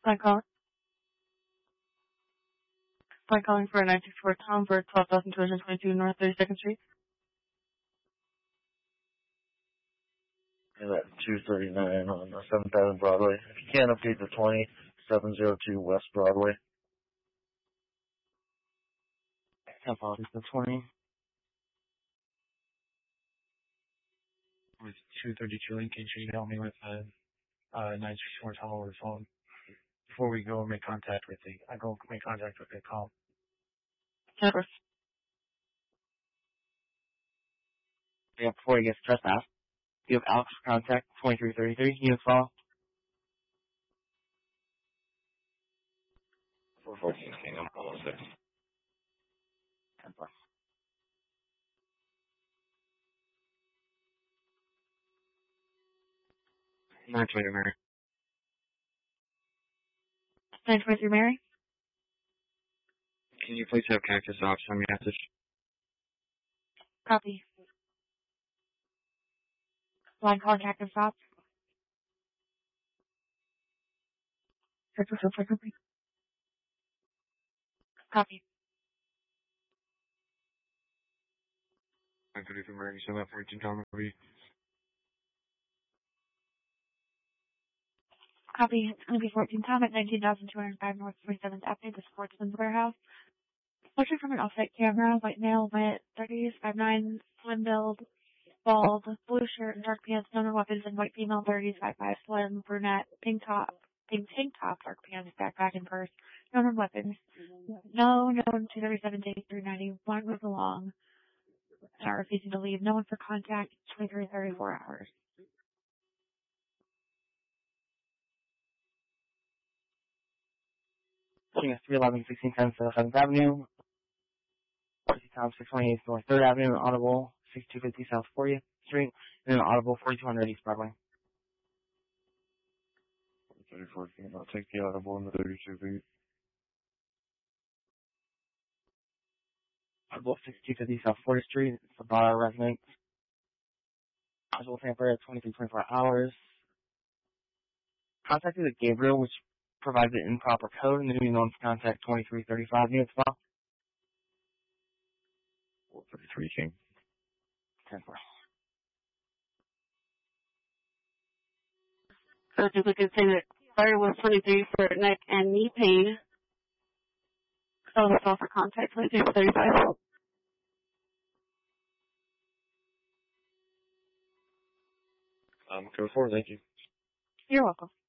By calling for a 964 Tom for 12,222 North 32nd Street. And at 239 on 7th Avenue Broadway. If you can, update the 702 West Broadway. Apologies, the 20. With 232 Lincoln, can you help me with 964 Tom over the phone? Before we go make contact with the call. Sure. Yeah, before he gets trespassed, you have Alex contact 2333, unit file. 414 Kingdom, almost 6. 10+. 923 Mary. 923 Mary. Can you please have Cactus Ops on your message? Copy. Line call Cactus Ops. Copy. 923 Mary, so that 14 Tom will be. Copy. It's going to be 14 Tom at 19,205 North 27th Avenue, the Sportsman's Warehouse. Looking from an off-site camera, white male, mid 30s, 5'9", slim build, bald, blue shirt and dark pants, no weapons, and white female 30s, 5'5", slim, brunette, pink tank top, dark pants, backpack and purse, no weapons. No known 237 days through 91 was along. Not refusing to leave. No one for contact. 23-34 hours. Looking at 311 1610 South 7th Avenue. 40 628 North 3rd Avenue, Audible 6250 South 40th Street, and then Audible 4200 East Broadway. 34 feet. I'll take the Audible in the 32 feet. Audible 6250 South 40th Street, Sabara resident. Audible Tampa at 2324 hours. Contacted the Gabriel, which provides an improper code, and the new known to contact 2335 units file. 433 King. 10-4. So duplicate say that started with 23 for neck and knee pain. So that's all for contact 23 for 35. Code 4, thank you. You're welcome.